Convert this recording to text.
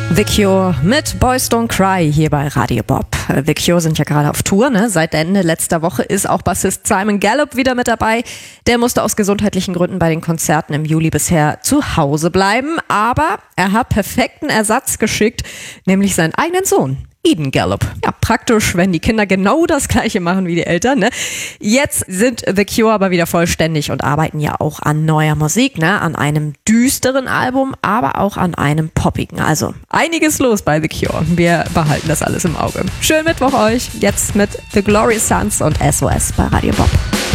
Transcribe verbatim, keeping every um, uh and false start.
The Cure mit Boys Don't Cry hier bei Radio Bob. The Cure sind ja gerade auf Tour, ne? Seit Ende letzter Woche ist auch Bassist Simon Gallup wieder mit dabei. Der musste aus gesundheitlichen Gründen bei den Konzerten im Juli bisher zu Hause bleiben, aber er hat perfekten Ersatz geschickt, nämlich seinen eigenen Sohn. Eden Gallup. Ja, praktisch, wenn die Kinder genau das Gleiche machen wie die Eltern, ne? Jetzt sind The Cure aber wieder vollständig und arbeiten ja auch an neuer Musik, ne? An einem düsteren Album, aber auch an einem poppigen. Also einiges los bei The Cure. Wir behalten das alles im Auge. Schönen Mittwoch euch. Jetzt mit The Glorious Sons und S O S bei Radio Bob.